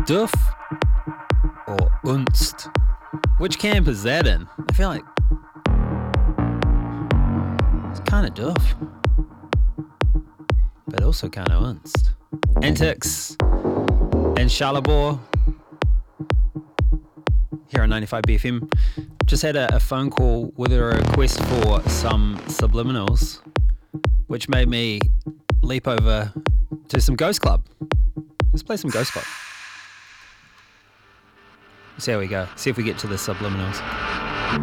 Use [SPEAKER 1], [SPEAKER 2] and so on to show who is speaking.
[SPEAKER 1] Duff or Unst? Which camp is that in? I feel like it's kind of Duff, but also kind of Unst. Antics and Charlebois here on 95BFM. Just had a phone call with a request for some subliminals, which made me leap over to some Ghost Club. Let's play some Ghost Club. See how we go. See if we get to the subliminals.